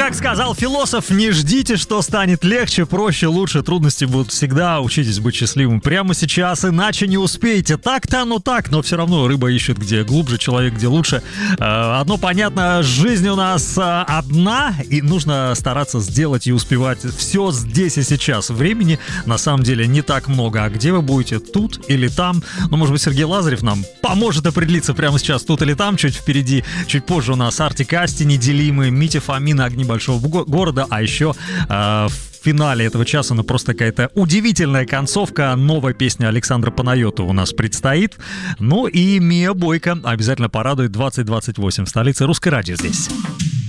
Как сказал философ, не ждите, что станет легче, проще, лучше. Трудности будут всегда. Учитесь быть счастливым прямо сейчас, иначе не успеете. Так-то оно так, но все равно рыба ищет где глубже, человек где лучше. Одно понятно, жизнь у нас одна, и нужно стараться сделать и успевать все здесь и сейчас. Времени на самом деле не так много. А где вы будете, тут или там? Ну, может быть, Сергей Лазарев нам поможет определиться прямо сейчас, тут или там, чуть впереди. Чуть позже у нас Артик Асти, Неделимый, Митя Фомин, Огни большого города, а еще в финале этого часа, ну, просто какая-то удивительная концовка. Новая песня Александра Панайотова у нас предстоит. Ну и Мия Бойко обязательно порадует. 20:28 в столице. Русское радио здесь.